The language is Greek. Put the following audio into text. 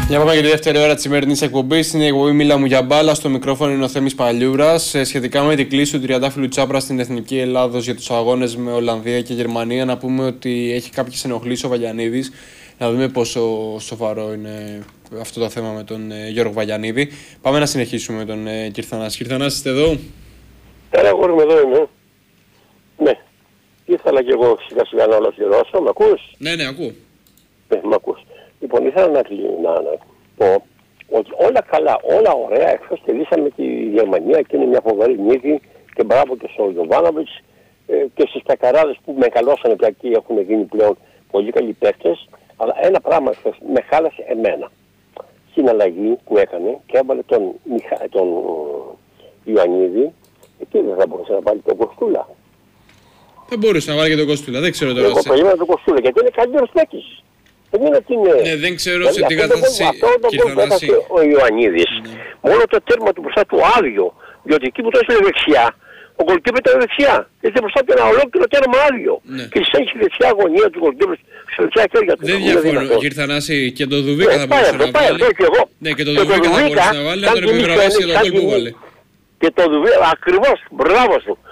Για πάμε για τη δεύτερη ώρα της σημερινής εκπομπής. Στην εκπομπή Μίλα μου για μπάλα. Στο μικρόφωνο είναι ο Θέμης Παλιούρας. Σχετικά με την κλίση του τριαντάφυλλου Τσάπρα στην Εθνική Ελλάδος για τους αγώνες με Ολλανδία και Γερμανία, να πούμε ότι έχει κάποιες ενοχλήσεις ο Βαγιανίδης. Να δούμε πόσο σοβαρό είναι αυτό το θέμα με τον Γιώργο Βαγιανίδη. Πάμε να συνεχίσουμε με τον Κυρθανάση. Κυρθανάση, είστε εδώ? Έλα, εγώ είμαι εδώ, είμαι. Ναι. Ήθελα και εγώ σιγά σιγά να ολοκληρώσω. Μ' ακούς? Ναι, ακούω. Ναι, μ' ακούς. Λοιπόν, ήθελα να πω ότι όλα καλά, όλα ωραία, εχθές κερδίσαμε τη Γερμανία και είναι μια φοβερή νίκη και μπράβο και στον Γιοβάνοβιτς και στις κακαράδες που μεγαλώσανε πια και έχουν γίνει πλέον πολύ καλοί παίκτες. Αλλά ένα πράγμα εχθές με χάλασε εμένα. Στην αλλαγή που έκανε και έβαλε τον Ιωαννίδη, εκεί δεν θα μπορούσε να βάλει τον Κοστούλα. Δεν μπορούσε να βάλει και τον Κοστούλα, δεν ξέρω τώρα. Εγώ περίμενα τον Κοστούλα γιατί είναι καλύτερος παίκτης. Δεν είναι ότι είναι... Ναι, δεν ξέρω σε τι κατάσταση Κυρθανάση. Ο Ιωαννίδης. Ναι. Μόνο το τέρμα του μπροστά του άδειο. Διότι εκεί που το έστειλε δεξιά, ο γκολκίπερ ήταν δεξιά. Ήταν μπροστά του ένα ολόκληρο τέρμα άδειο. Ναι. Και έχει δεξιά γωνία του γκολκίπερ στα δεξιά χέρια του. Δεν διαφωνώ, Κυρθανάση, και το Δουβίκα θα μπορούσε να βάλει. Ναι, και το Δουβίκα θα μπορούσε να βάλει, να τον επιβραβεύσει για τον γκολ που βάλε. Και το Δουβίκα, ακριβώς, μπράβο σου.